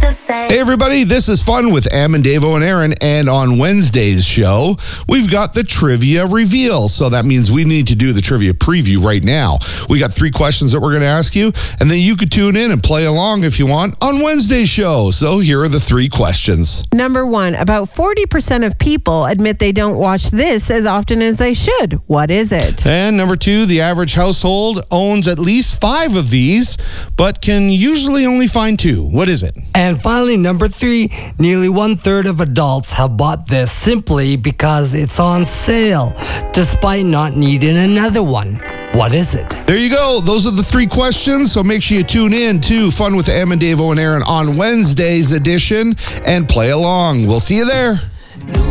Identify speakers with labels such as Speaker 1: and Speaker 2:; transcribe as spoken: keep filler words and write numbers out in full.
Speaker 1: to say.
Speaker 2: Hey everybody, this is Fun with Am and Davo and Aaron, and on Wednesday's show, we've got the trivia reveal. So that means we need to do the trivia preview right now. We got three questions that we're going to ask you, and then you could tune in and play along if you want on Wednesday's show. So here are the three questions.
Speaker 3: Number one, about forty percent of people admit they don't watch this as often as they should. What is it?
Speaker 2: And number two, the average household owns at least five of these, but can usually only find two. What is it?
Speaker 4: And finally, number three, nearly one third of adults have bought this simply because it's on sale, despite not needing another one. What is it?
Speaker 2: There you go. Those are the three questions. So make sure you tune in to Fun with Am and Davo and Aaron on Wednesday's edition and play along. We'll see you there.